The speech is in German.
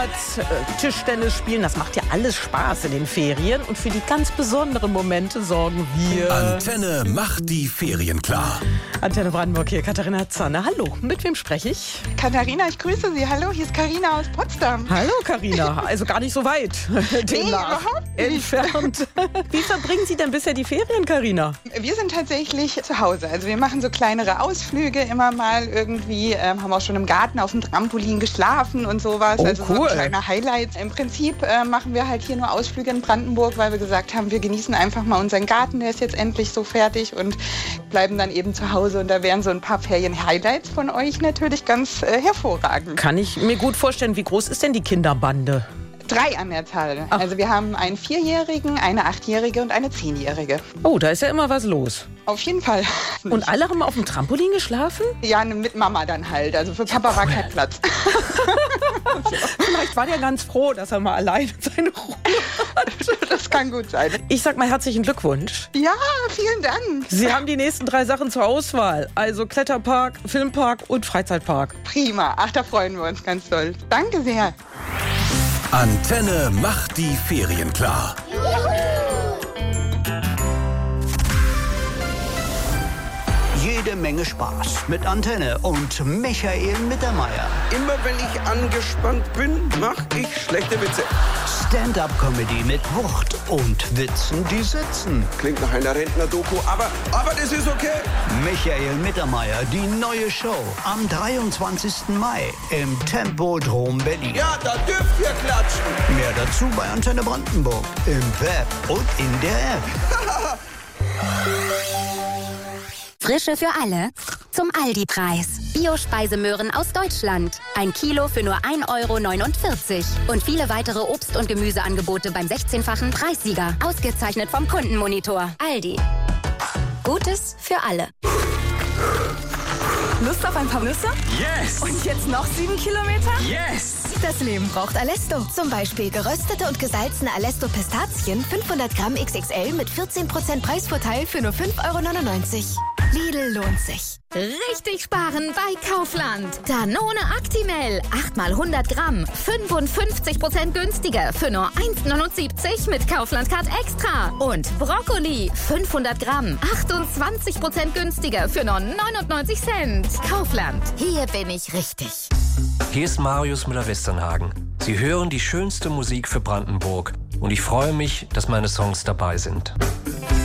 Billard, Tischtennis spielen. Das macht ja alles Spaß in den Ferien. Und für die ganz besonderen Momente sorgen wir. Antenne macht die Ferien klar. Antenne Brandenburg hier, Katharina Zanne. Hallo, mit wem spreche ich? Katharina, ich grüße Sie. Hallo, hier ist Carina aus Potsdam. Hallo Carina, also gar nicht so weit. Überhaupt nicht. Entfernt. Wie verbringen Sie denn bisher die Ferien, Carina? Wir sind tatsächlich zu Hause. Also wir machen so kleinere Ausflüge immer mal irgendwie. Haben auch schon im Garten auf dem Trampolin geschlafen und sowas. Oh, also cool. so kleine Highlights. Im Prinzip machen wir halt hier nur Ausflüge in Brandenburg, weil wir gesagt haben, wir genießen einfach mal unseren Garten. Der ist jetzt endlich so fertig und bleiben dann eben zu Hause. Und da wären so ein paar Ferien-Highlights von euch natürlich ganz hervorragend. Kann ich mir gut vorstellen. Wie groß ist denn die Kinderbande? 3 an der Zahl. Ach. Also wir haben einen 4-Jährigen, eine 8-Jährige und eine 10-Jährige. Oh, da ist ja immer was los. Auf jeden Fall. Und alle haben auf dem Trampolin geschlafen? Ja, mit Mama dann halt. Also für Papa war kein Platz. Vielleicht war der ganz froh, dass er mal alleine seine Ruhe hat. Das kann gut sein. Ich sag mal herzlichen Glückwunsch. Ja, vielen Dank. Sie haben die nächsten 3 Sachen zur Auswahl. Also Kletterpark, Filmpark und Freizeitpark. Prima. Ach, da freuen wir uns ganz doll. Danke sehr. Antenne macht die Ferien klar. Jede Menge Spaß mit Antenne und Michael Mittermeier. Immer wenn ich angespannt bin, mach ich schlechte Witze. Stand-up-Comedy mit Wucht und Witzen, die sitzen. Klingt nach einer Rentner-Doku, aber das ist okay. Michael Mittermeier, die neue Show am 23. Mai im Tempodrom Berlin. Ja, da dürft ihr klatschen. Mehr dazu bei Antenne Brandenburg im Web und in der App. Frische für alle zum Aldi-Preis. Bio-Speisemöhren aus Deutschland. 1 Kilo für nur 1,49 €. Und viele weitere Obst- und Gemüseangebote beim 16-fachen Preissieger. Ausgezeichnet vom Kundenmonitor. Aldi. Gutes für alle. Lust auf ein paar Nüsse? Yes! Und jetzt noch 7 Kilometer? Yes! Das Leben braucht Alesto. Zum Beispiel geröstete und gesalzene Alesto-Pistazien 500 Gramm XXL mit 14% Preisvorteil für nur 5,99 €. Lidl lohnt sich. Richtig sparen bei Kaufland. Danone Actimel. 8 mal 100 Gramm. 55% günstiger für nur 1,79 € mit Kaufland Card Extra. Und Brokkoli. 500 Gramm. 28% günstiger für nur 99 Cent. Kaufland. Hier bin ich richtig. Hier ist Marius Müller-Westernhagen. Sie hören die schönste Musik für Brandenburg. Und ich freue mich, dass meine Songs dabei sind.